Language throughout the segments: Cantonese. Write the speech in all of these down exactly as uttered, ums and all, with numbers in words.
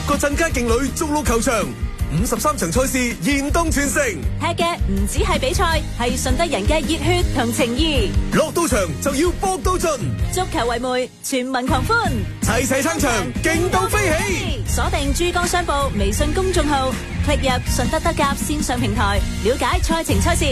個鎮街勁旅逐鹿球場，五十三場賽事現當全城。 踢嘅唔止係比賽，係順德人嘅熱血同情義。 落到場就要搏到盡， 足球為媒，全民狂歡， 齊齊撐場，勁到飛起。 鎖定珠江商報微信公眾號，click入順德德甲線上平台，了解賽程賽事。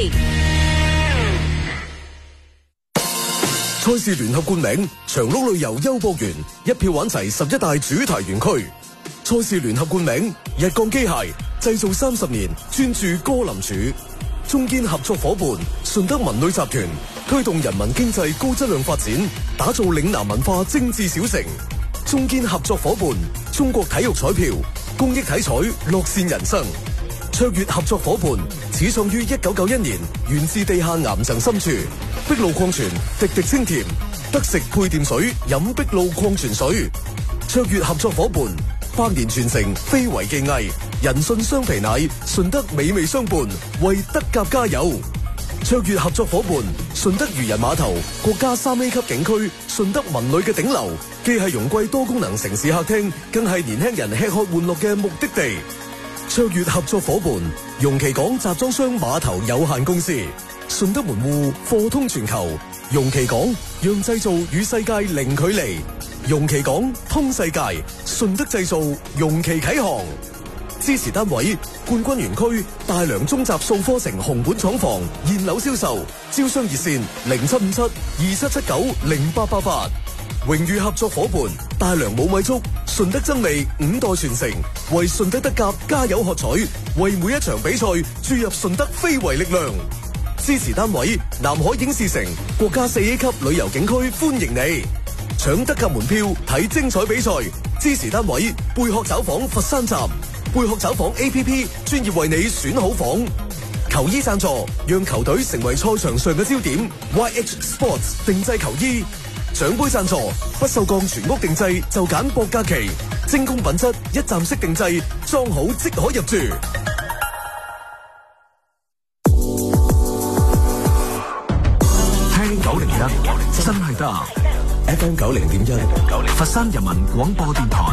賽事聯合冠名長鹿旅遊優博園，一票玩齊十一大主題園區。賽事聯合冠名日鋼機械，製造三十年，專注歌林柱。中堅合作伙伴順德文旅集團，推動人民經濟高質量發展，打造嶺南文化精緻小城。中堅合作伙伴中國體育彩票，公益體彩，樂善人生。卓越合作伙伴始創於一九九一年，源自地下岩層深處。碧露礦泉，滴滴清甜，得食配電水，飲碧露礦泉水。卓越合作伙伴，百年傳承，非遺技藝，人信雙皮奶，順德美味相伴，為德甲加油。卓越合作伙伴，順德漁人碼頭，國家三 A 級景區，順德文旅嘅頂流，既係容桂多功能城市客廳，更係年輕人吃喝玩樂嘅目的地。卓越合作伙伴，容其港集裝箱碼頭有限公司。順德門戶貨通全球，容其港讓製造與世界零距離，容其港通世界，順德製造容其啟航。支持單位冠軍園區大良中集數科城紅本廠房現樓銷售，招商熱線零七五七二七七九零八八八。榮譽合作伙伴大良冇米粥，順德增味五代傳承，為順德德甲加油喝彩，為每一場比賽注入順德非遺力量。支持單位南海影視城國家四 A 級旅遊景區歡迎你，搶德甲門票睇精彩比賽。支持單位貝殼找房佛山站，貝殼找房 A P P 專業為你選好房。球衣贊助讓球隊成為賽場上嘅焦點 ，Y H Sports 定製球衣。獎杯贊助不鏽鋼全屋定製就揀博格奇，精工品質一站式定製，裝好即可入住。 聽九零一真係得 ，F M 九零點一，佛山人民廣播電台。